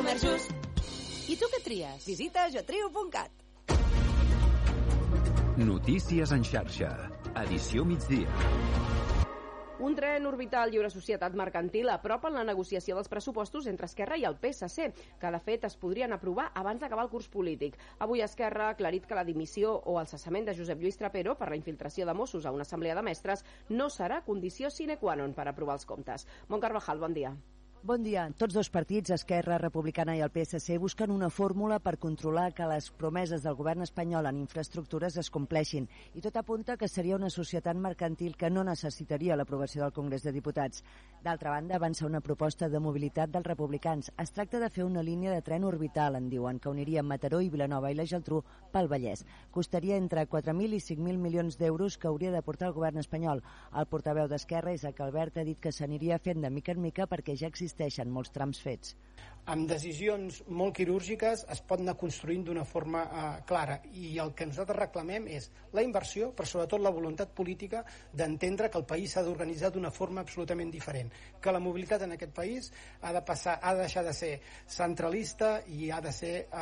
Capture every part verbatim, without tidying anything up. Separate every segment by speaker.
Speaker 1: Comerç Just. I tu què tries? Visita jotrio punt cat.
Speaker 2: Notícies en xarxa. Edició migdia.
Speaker 3: Un tren orbital i una societat mercantil apropen la negociació dels pressupostos entre Esquerra i el P S C, que de fet es podrien aprovar abans d'acabar el curs polític. Avui Esquerra ha aclarit que la dimissió o el cessament de Josep Lluís Trapero per la infiltració de Mossos a una assemblea de mestres no serà condició sine qua non per aprovar els comptes. Mont Carvajal, bon dia.
Speaker 4: Bon dia. Tots dos partits, Esquerra Republicana i el P S C, busquen una fórmula per controlar que les promeses del govern espanyol en infraestructures es compleixin. I tot apunta que seria una societat mercantil que no necessitaria l'aprovació del Congrés de Diputats. D'altra banda, avança una proposta de mobilitat dels republicans. Es tracta de fer una línia de tren orbital, en diuen, que uniria Mataró i Vilanova i la Geltrú pel Vallès. Costaria entre quatre mil i cinc mil milions d'euros que hauria d'aportar el govern espanyol. El portaveu d'Esquerra, Isaac Albert, ha dit que s'aniria fent de mica en mica perquè ja existeix existeixen molts trams fets.
Speaker 5: Amb decisions molt quirúrgiques es pot anar construint d'una forma eh, clara, i el que nosaltres reclamem és la inversió, però sobretot la voluntat política d'entendre que el país s'ha d'organitzar d'una forma absolutament diferent, que la mobilitat en aquest país ha de passar, ha de deixar de ser centralista i ha de ser eh,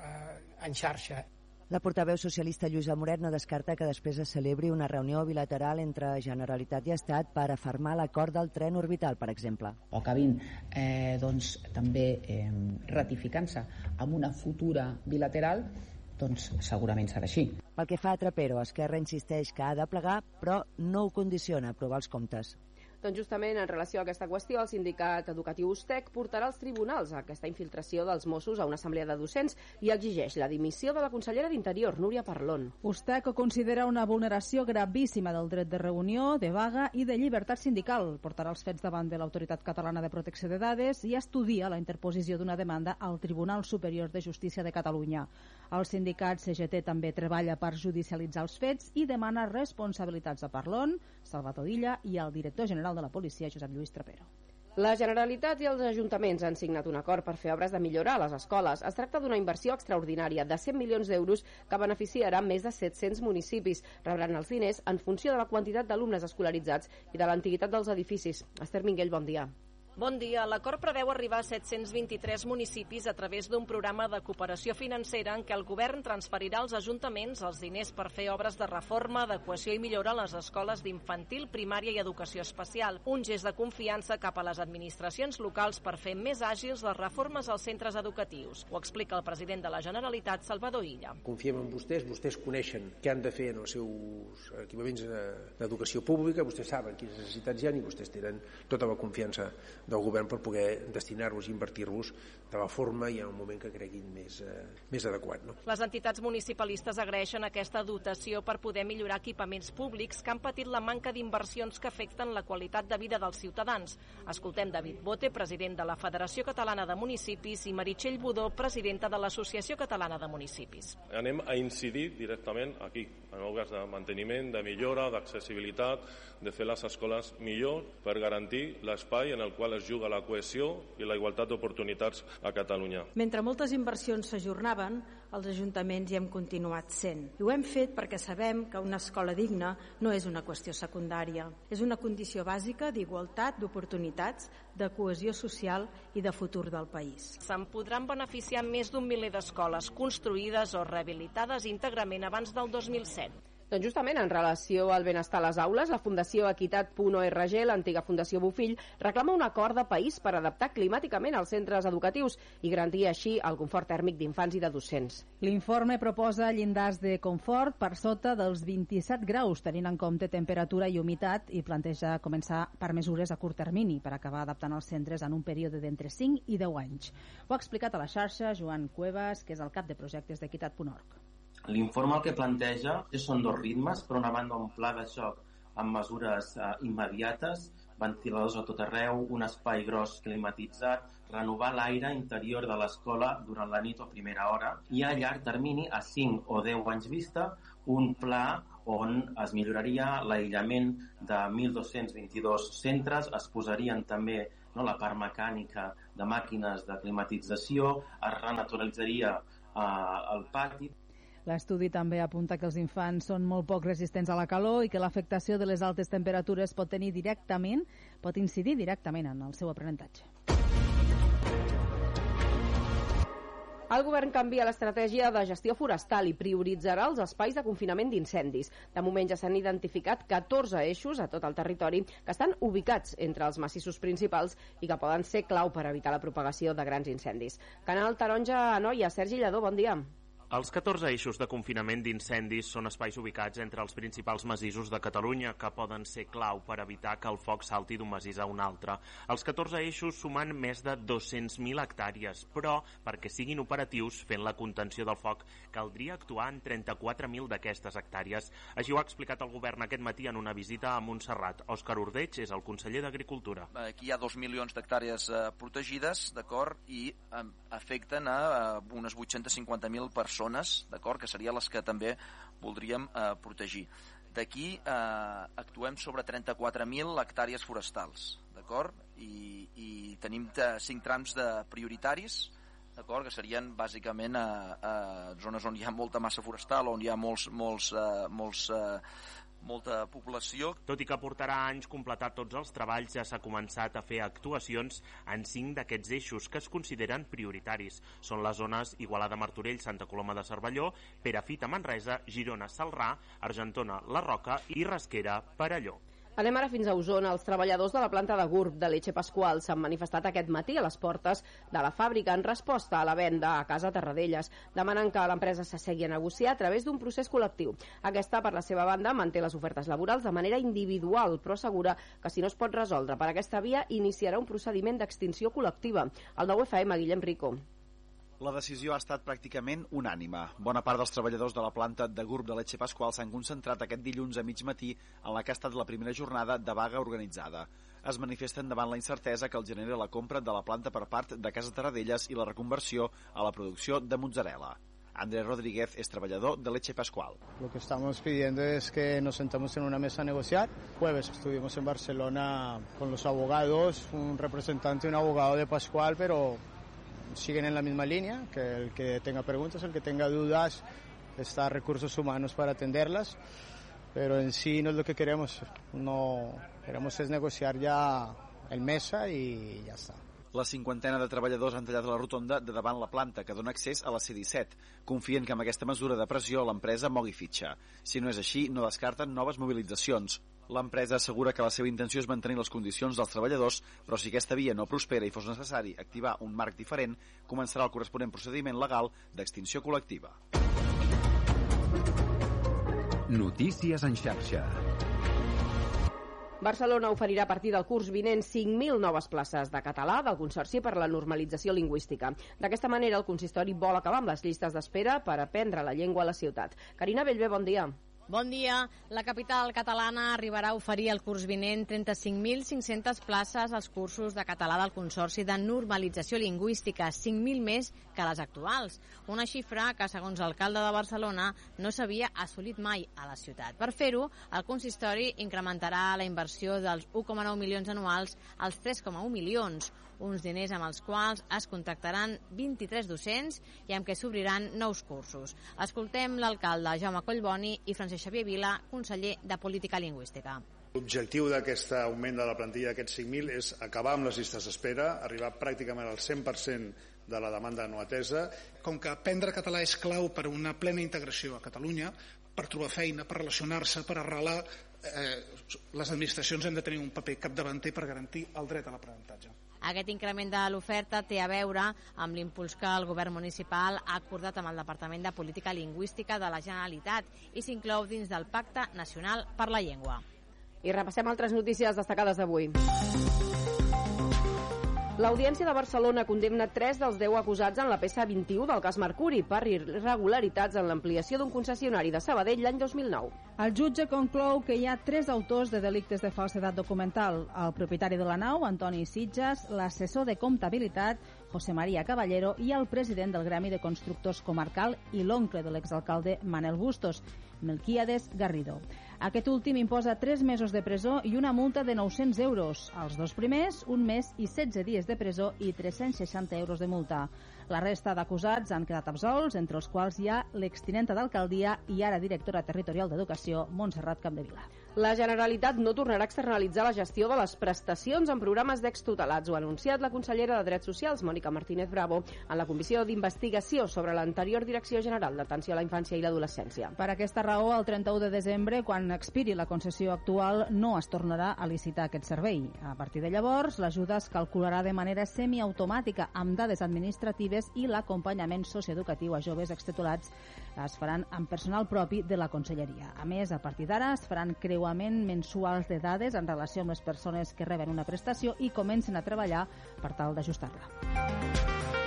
Speaker 5: eh, en xarxa.
Speaker 4: La portaveu socialista Lluïsa Moret no descarta que després es celebri una reunió bilateral entre Generalitat i Estat per afermar l'acord del tren orbital, per exemple.
Speaker 6: O acabin eh, doncs, també eh, ratificant-se amb una futura bilateral, doncs segurament serà així.
Speaker 4: Pel que fa a Trapero, Esquerra insisteix que ha de plegar, però no ho condiciona a aprovar els comptes.
Speaker 3: Doncs justament en relació a aquesta qüestió, el sindicat educatiu USTEC portarà als tribunals aquesta infiltració dels Mossos a una assemblea de docents i exigeix la dimissió de la consellera d'Interior, Núria Parlon.
Speaker 7: USTEC considera una vulneració gravíssima del dret de reunió, de vaga i de llibertat sindical. Portarà els fets davant de l'Autoritat Catalana de Protecció de Dades i estudia la interposició d'una demanda al Tribunal Superior de Justícia de Catalunya. El sindicat C G T també treballa per judicialitzar els fets i demana responsabilitats a Parlon, Salvador Illa i al director general de la policia, Josep Lluís Trapero.
Speaker 3: La Generalitat i els ajuntaments han signat un acord per fer obres de millorar a les escoles. Es tracta d'una inversió extraordinària de cent milions d'euros que beneficiarà més de set-cents municipis. Rebran els diners en funció de la quantitat d'alumnes escolaritzats i de l'antiguitat dels edificis. Esther Minguell, bon dia.
Speaker 8: Bon dia. L'acord preveu arribar a set-cents vint-i-tres municipis a través d'un programa de cooperació financera en què el govern transferirà als ajuntaments els diners per fer obres de reforma, adequació i millora a les escoles d'infantil, primària i educació especial. Un gest de confiança cap a les administracions locals per fer més àgils les reformes als centres educatius. Ho explica el president de la Generalitat, Salvador Illa.
Speaker 9: Confiem en vostès, vostès coneixen què han de fer en els seus equipaments d'educació pública, vostès saben quines necessitats hi ha i vostès tenen tota la confiança del govern per poder destinar-los i invertir-los de la forma i en un moment que creguin més, eh, més adequat. No?
Speaker 8: Les entitats municipalistes agraeixen aquesta dotació per poder millorar equipaments públics que han patit la manca d'inversions que afecten la qualitat de vida dels ciutadans. Escoltem David Bote, president de la Federació Catalana de Municipis, i Meritxell Budó, presidenta de l'Associació Catalana de Municipis.
Speaker 10: Anem a incidir directament aquí, en obres de manteniment, de millora, d'accessibilitat, de fer les escoles millor per garantir l'espai en el qual es juga la cohesió i la igualtat d'oportunitats a Catalunya.
Speaker 11: Mentre moltes inversions s'ajornaven, els ajuntaments hi hem continuat sent. I ho hem fet perquè sabem que una escola digna no és una qüestió secundària. És una condició bàsica d'igualtat d'oportunitats, de cohesió social i de futur del país.
Speaker 8: Se'n podran beneficiar més d'un miler d'escoles construïdes o rehabilitades íntegrament abans del dos mil set.
Speaker 3: Doncs justament en relació al benestar a les aules, la Fundació Equitat punt org, l'antiga Fundació Bofill, reclama un acord de país per adaptar climàticament els centres educatius i garantir així el confort tèrmic d'infants i de docents.
Speaker 7: L'informe proposa llindars de confort per sota dels vint-i-set graus, tenint en compte temperatura i humitat, i planteja començar per mesures a curt termini per acabar adaptant els centres en un període d'entre cinc i deu anys. Ho ha explicat a la xarxa Joan Cuevas, que és el cap de projectes d'Equitat punt org.
Speaker 12: L'informe el que planteja són dos ritmes. Per una banda, un pla de xoc amb mesures eh, immediates, ventiladors a tot arreu, un espai gros climatitzat, renovar l'aire interior de l'escola durant la nit o primera hora, i a llarg termini, a cinc o deu anys vista, un pla on es milloraria l'aïllament de mil dos-cents vint-i-dos centres, es posarien també no, la part mecànica de màquines de climatització, es renaturalitzaria eh, el pati.
Speaker 7: L'estudi també apunta que els infants són molt poc resistents a la calor i que l'afectació de les altes temperatures pot tenir directament, pot incidir directament en el seu aprenentatge.
Speaker 3: El govern canvia l'estratègia de gestió forestal i prioritzarà els espais de confinament d'incendis. De moment ja s'han identificat catorze eixos a tot el territori que estan ubicats entre els massissos principals i que poden ser clau per evitar la propagació de grans incendis. Canal Taronja, Anoia, Sergi Lladó, bon dia.
Speaker 13: Els catorze eixos de confinament d'incendis són espais ubicats entre els principals massissos de Catalunya que poden ser clau per evitar que el foc salti d'un massís a un altre. Els catorze eixos sumen més de dos-cents mil hectàrees, però perquè siguin operatius fent la contenció del foc caldria actuar en trenta-quatre mil d'aquestes hectàrees. Així ho ha explicat el govern aquest matí en una visita a Montserrat. Òscar Ordeig és el conseller d'Agricultura.
Speaker 14: Aquí hi ha dos milions d'hectàrees eh, protegides, d'acord, i eh, afecten a eh, unes vuit-cents cinquanta mil persones zones, d'acord, que serien les que també voldríem eh, protegir. D'aquí eh, actuem sobre trenta-quatre mil hectàrees forestals, d'acord, i, i tenim cinc trams de prioritaris, d'acord, que serien bàsicament a, a zones on hi ha molta massa forestal, on hi ha molts, molts, eh, molts eh, molta població.
Speaker 13: Tot i que portarà anys completar tots els treballs, ja s'ha començat a fer actuacions en cinc d'aquests eixos que es consideren prioritaris. Són les zones Igualada, Martorell, Santa Coloma de Cervelló, Perafita, Manresa, Girona, Celrà, Argentona, La Roca i Rasquera, Perelló.
Speaker 3: Anem ara fins a Osona. Els treballadors de la planta de Gurb de Leche Pascual s'han manifestat aquest matí a les portes de la fàbrica en resposta a la venda a Casa Tarradellas. Demanen que l'empresa s'assegui a negociar a través d'un procés col·lectiu. Aquesta, per la seva banda, manté les ofertes laborals de manera individual, però assegura que si no es pot resoldre per aquesta via, iniciarà un procediment d'extinció col·lectiva. El nou F M, Guillem Rico.
Speaker 15: La decisió ha estat pràcticament unànime. Bona part dels treballadors de la planta de Gurb de Leche Pascual s'han concentrat aquest dilluns a mig matí en la que ha estat la primera jornada de vaga organitzada. Es manifesten davant la incertesa que els genera la compra de la planta per part de Casa Tarradellas i la reconversió a la producció de mozzarella. Andrés Rodríguez es trabajador de Leche Pascual.
Speaker 16: Lo que estamos pidiendo es que nos sentemos en una mesa a negociar. Jueves estuvimos en Barcelona con los abogados, un representante y un abogado de Pascual, pero siguen en la misma línea, que el que tenga preguntas, el que tenga dudas, está Recursos Humanos para atenderlas, pero en sí no es lo que queremos, no queremos es negociar ya en mesa y ya está.
Speaker 15: La cinquantena de treballadors han tallat la rotonda de davant la planta que dona accés a la C disset. Confien que amb aquesta mesura de pressió l'empresa mogui fitxa. Si no és així, no descarten noves mobilitzacions. L'empresa assegura que la seva intenció és mantenir les condicions dels treballadors, però si aquesta via no prospera i fos necessari activar un marc diferent, començarà el corresponent procediment legal d'extinció col·lectiva.
Speaker 2: Notícies en xarxa.
Speaker 3: Barcelona oferirà a partir del curs vinent cinc mil noves places de català del Consorci per a la Normalització Lingüística. D'aquesta manera, el consistori vol acabar amb les llistes d'espera per aprendre la llengua a la ciutat. Carina Bellver, bon dia.
Speaker 17: Bon dia. La capital catalana arribarà a oferir el curs vinent trenta-cinc mil cinc-centes places als cursos de català del Consorci de Normalització Lingüística, cinc mil més que les actuals. Una xifra que, segons l'alcalde de Barcelona, no s'havia assolit mai a la ciutat. Per fer-ho, el consistori incrementarà la inversió dels u coma nou milions anuals als tres coma u milions, uns diners amb els quals es contractaran vint-i-tres docents i amb què s'obriran nous cursos. Escoltem l'alcalde Jaume Collboni i Francesc Xavier Vila, conseller de Política Lingüística.
Speaker 18: L'objectiu d'aquest augment de la plantilla d'aquests cinc mil és acabar amb les llistes d'espera, arribar pràcticament al cent per cent de la demanda no atesa.
Speaker 5: Com que aprendre català és clau per una plena integració a Catalunya, per trobar feina, per relacionar-se, per arrelar, eh, les administracions han de tenir un paper capdavanter per garantir el dret a l'aprenentatge.
Speaker 17: Aquest increment de l'oferta té a veure amb l'impuls que el govern municipal ha acordat amb el Departament de Política Lingüística de la Generalitat i s'inclou dins del Pacte Nacional per la Llengua.
Speaker 3: I repassem altres notícies destacades d'avui. L'Audiència de Barcelona condemna tres dels deu acusats en la peça vint-i-u del cas Mercuri per irregularitats en l'ampliació d'un concessionari de Sabadell l'any dos mil nou.
Speaker 7: El jutge conclou que hi ha tres autors de delictes de falsedat documental: el propietari de la nau, Antoni Sitges, l'assessor de comptabilitat, José María Caballero, i el president del Gremi de Constructors Comarcal i l'oncle de l'exalcalde Manel Bustos, Melquíades Garrido. Aquest últim imposa tres mesos de presó i una multa de nou-cents euros. Els dos primers, un mes i setze dies de presó i tres-cents seixanta euros de multa. La resta d'acusats han quedat absolts, entre els quals hi ha l'extinenta d'alcaldia i ara directora territorial d'Educació, Montserrat Capdevila.
Speaker 3: La Generalitat no tornarà a externalitzar la gestió de les prestacions en programes d'extutelats. Ho ha anunciat la consellera de Drets Socials, Mònica Martínez Bravo, en la Comissió d'Investigació sobre l'anterior Direcció General d'Atenció a la Infància i l'Adolescència.
Speaker 7: Per aquesta raó, el trenta-u de desembre, quan expiri la concessió actual, no es tornarà a licitar aquest servei. A partir de llavors, l'ajuda es calcularà de manera semiautomàtica amb dades administratives i l'acompanyament socioeducatiu a joves extutelats es faran amb personal propi de la Conselleria. A més, a partir d'ara es faran creuament mensuals de dades en relació amb les persones que reben una prestació i comencen a treballar per tal d'ajustar-la.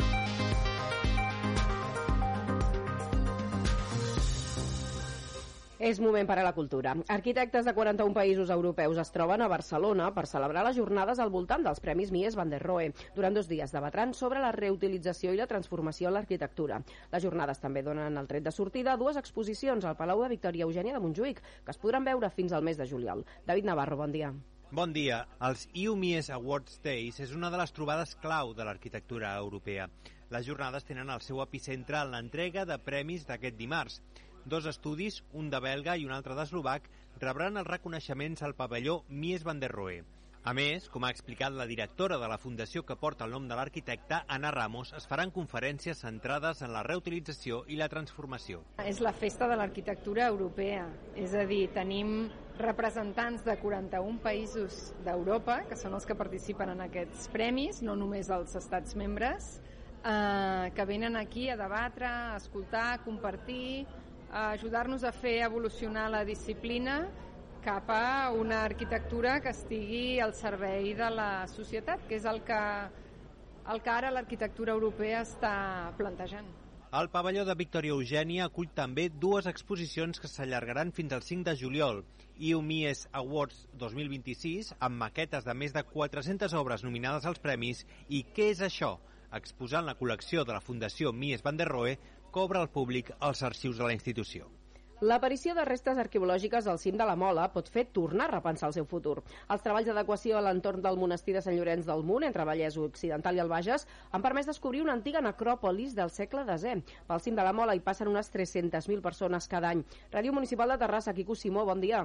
Speaker 3: És moment per a la cultura. Arquitectes de quaranta-un països europeus es troben a Barcelona per celebrar les jornades al voltant dels Premis Mies van der Rohe. Durant dos dies debatran sobre la reutilització i la transformació en l'arquitectura. Les jornades també donen el tret de sortida a dues exposicions al Palau de Victòria Eugènia de Montjuïc, que es podran veure fins al mes de juliol. David Navarro, bon dia.
Speaker 19: Bon dia. Els E U Mies Awards Days és una de les trobades clau de l'arquitectura europea. Les jornades tenen el seu epicentre en l'entrega de premis d'aquest dimarts. Dos estudis, un de belga i un altre d'eslovac, rebran els reconeixements al pavelló Mies van der Rohe. A més, com ha explicat la directora de la fundació que porta el nom de l'arquitecte, Anna Ramos, es faran conferències centrades en la reutilització i la transformació.
Speaker 20: És la festa de l'arquitectura europea, és a dir, tenim representants de quaranta-un països d'Europa, que són els que participen en aquests premis, no només els estats membres, eh, que venen aquí a debatre, a escoltar, a compartir, a ajudar-nos a fer evolucionar la disciplina cap a una arquitectura que estigui al servei de la societat, que és el que, el que ara l'arquitectura europea està plantejant.
Speaker 19: El pavelló de Victòria Eugènia acull també dues exposicions que s'allargaran fins al cinc de juliol. E U Mies Awards dos mil vint-i-sis, amb maquetes de més de quatre-centes obres nominades als premis, i Què és això?, exposant la col·lecció de la Fundació Mies van der Rohe, que obre al públic als arxius de la institució.
Speaker 3: L'aparició de restes arqueològiques al cim de la Mola pot fer tornar a repensar el seu futur. Els treballs d'adequació a l'entorn del monestir de Sant Llorenç del Munt, entre Vallès Occidental i el Bages, han permès descobrir una antiga necròpolis del segle desè. Pel cim de la Mola hi passen unes tres-centes mil persones cada any. Ràdio Municipal de Terrassa, Quico Simó, bon dia.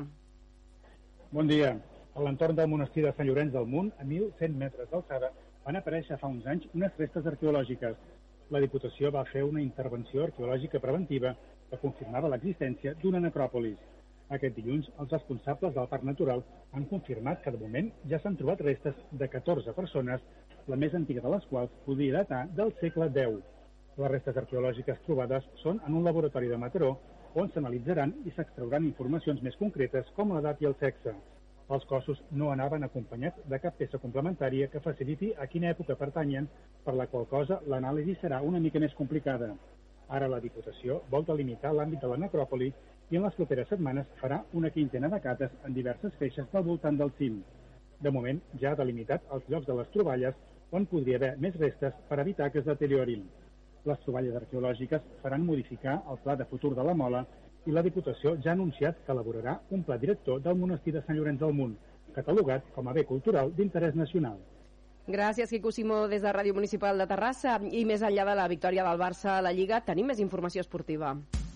Speaker 21: Bon dia. A l'entorn del monestir de Sant Llorenç del Munt, a mil cent metres d'alçada, van aparèixer fa uns anys unes restes arqueològiques. La Diputació va fer una intervenció arqueològica preventiva que confirmava l'existència d'una necròpolis. Aquest dilluns, els responsables del Parc Natural han confirmat que de moment ja s'han trobat restes de catorze persones, la més antiga de les quals podria datar del segle deu. Les restes arqueològiques trobades són en un laboratori de Mataró, on s'analitzaran i s'extrauran informacions més concretes com l'edat i el sexe. Els cossos no anaven acompanyats de cap peça complementària que faciliti a quina època pertanyen, per la qual cosa l'anàlisi serà una mica més complicada. Ara la Diputació vol delimitar l'àmbit de la necròpoli i en les properes setmanes farà una quintena de cates en diverses feixes del voltant del cim. De moment ja ha delimitat els llocs de les troballes on podria haver més restes per evitar que es deteriorin. Les troballes arqueològiques faran modificar el pla de futur de la Mola i la Diputació ja ha anunciat que elaborarà un pla director del monestir de Sant Llorenç del Munt, catalogat com a bé cultural d'interès nacional.
Speaker 3: Gràcies, Quico Simó, des de Ràdio Municipal de Terrassa. I més enllà de la victòria del Barça a la Lliga, tenim més informació esportiva.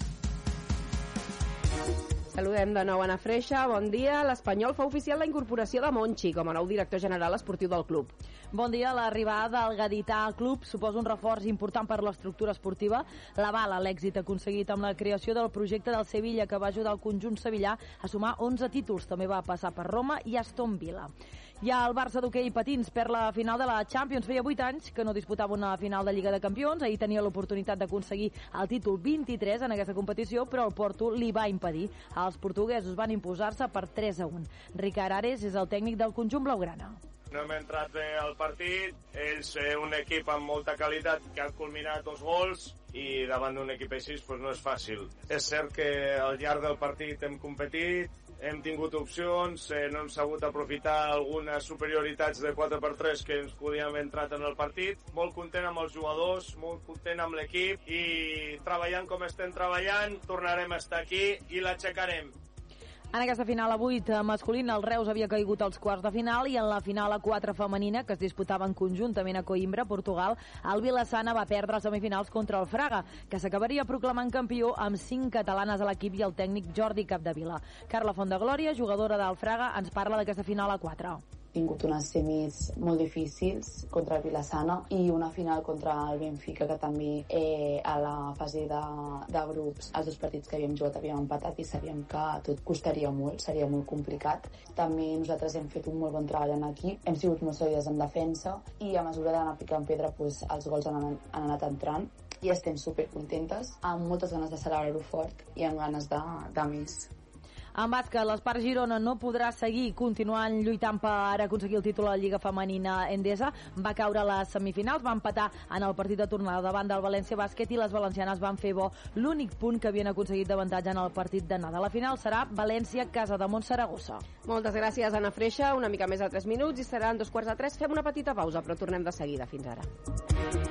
Speaker 3: Saludem de nou Anna Freixa, bon dia. L'Espanyol fa oficial la incorporació de Monchi com a nou director general esportiu del club.
Speaker 22: Bon dia. L'arribada del gadità al club suposa un reforç important per l'estructura esportiva. L'avala l'èxit aconseguit amb la creació del projecte del Sevilla, que va ajudar el conjunt sevillà a sumar onze títols. També va passar per Roma i Aston Villa. Ja el Barça d'hoquei patins per la final de la Champions. Feia vuit anys que no disputava una final de Lliga de Campions. Ahir tenia l'oportunitat d'aconseguir el títol vint-i-tres en aquesta competició, però el Porto li va impedir. Els portuguesos van imposar-se per tres a un. Ricard Ares és el tècnic del conjunt blaugrana.
Speaker 23: No hem entrat bé al partit, ells eh, un equip amb molta qualitat que ha culminat dos gols i davant d'un equip així pues, no és fàcil. És cert que al llarg del partit hem competit, hem tingut opcions, eh, no hem sabut aprofitar algunes superioritats de quatre per tres que ens podíem haver entrat en el partit. Molt content amb els jugadors, molt content amb l'equip i treballant com estem treballant, tornarem a estar aquí i l'aixecarem.
Speaker 22: En aquesta final a vuit masculina, el Reus havia caigut als quarts de final i en la final a quatre femenina, que es disputaven conjuntament a Coimbra, Portugal, el Vilassana va perdre a semifinals contra el Fraga, que s'acabaria proclamant campió amb cinc catalanes a l'equip i el tècnic Jordi Capdevila. Carla Fondeglòria, jugadora del Fraga, ens parla d'aquesta final a quatre.
Speaker 1: Tingut unes semis molt difícils contra el Vilassana i una final contra el Benfica, que també eh, a la fase de, de grups els dos partits que havíem jugat havíem empatat i sabíem que tot costaria molt, seria molt complicat. També nosaltres hem fet un molt bon treball en equip, hem sigut molt sòlides en defensa i a mesura d'anar picant pedra pues, els gols han, han anat entrant i estem supercontentes, amb moltes ganes de celebrar-ho fort i amb ganes de, de més.
Speaker 22: En bàsquet, l'Espart Girona no podrà seguir continuant lluitant per aconseguir el títol a la Lliga Femenina Endesa. Va caure a les semifinals, va empatar en el partit de tornada davant del València Bàsquet i les valencianes van fer bo l'únic punt que havien aconseguit d'avantatge en el partit d'anada. La final serà València-Casa de Saragossa.
Speaker 3: Moltes gràcies, Anna Freixa. Una mica més de tres minuts i seran dos quarts de tres. Fem una petita pausa, però tornem de seguida. Fins ara.